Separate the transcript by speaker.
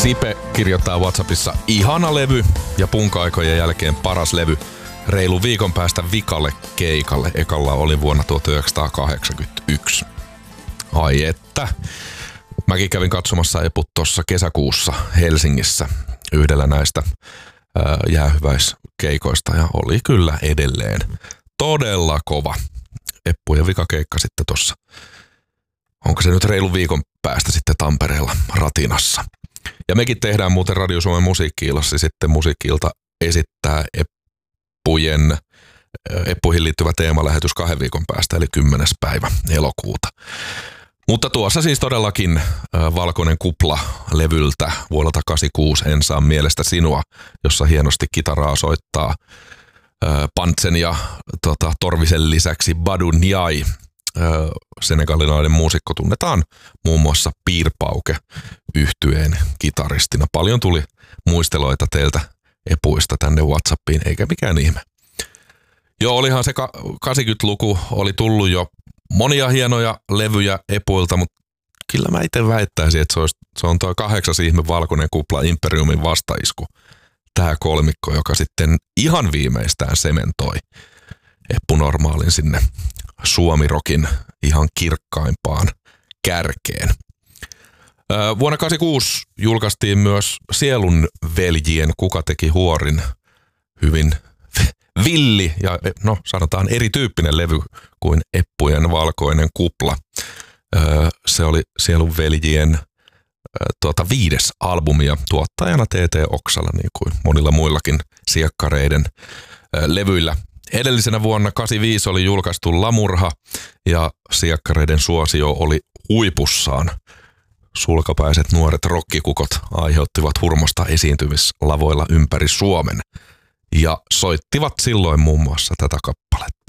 Speaker 1: Sipe kirjoittaa WhatsAppissa ihana levy ja punk-aikojen jälkeen paras levy. Reilu viikon päästä vikalle keikalle. Ekalla oli vuonna 1981. Ai että. Mäkin kävin katsomassa Eput tuossa kesäkuussa Helsingissä yhdellä näistä jäähyväiskeikoista ja oli kyllä edelleen todella kova. Eppujen vikakeikka sitten tuossa. Onko se nyt reilu viikon päästä sitten Tampereella Ratinassa. Ja mekin tehdään muuten Radio Suomen musiikki-illassa sitten musiikki-ilta esittää Eppuihin liittyvä teemalähetys 2 viikon päästä, eli 10. päivä elokuuta. Mutta tuossa siis todellakin Valkoinen kupla-levyltä vuodelta 86 En saa mielestä sinua, jossa hienosti kitaraa soittaa Pantsen ja Torvisen lisäksi Badu Ndiaye. Senegalilainen muusikko tunnetaan muun muassa Piirpauke-yhtyeen kitaristina. Paljon tuli muisteloita teiltä Epuista tänne WhatsAppiin, eikä mikään ihme. Joo, olihan se 80-luku, oli tullut jo monia hienoja levyjä Epuilta, mutta kyllä mä itse väittäisin, että se on tuo 8. ihme Valkoinen kupla Imperiumin vastaisku. Tämä kolmikko, joka sitten ihan viimeistään sementoi Eppu Normaalin sinne Suomi-rokin ihan kirkkaimpaan kärkeen. Vuonna 1986 julkaistiin myös Sielunveljien Kuka teki huorin hyvin villi ja sanotaan erityyppinen levy kuin Eppujen Valkoinen kupla. Se oli Sielunveljien 5. albumi ja tuottajana T.T. Oksala niin kuin monilla muillakin siekkareiden levyillä. Edellisenä vuonna 1985 oli julkaistu Lamurha ja siekkareiden suosio oli huipussaan. Sulkapäiset nuoret rokkikukot aiheuttivat hurmosta esiintymislavoilla ympäri Suomen ja soittivat silloin muun muassa tätä kappaletta.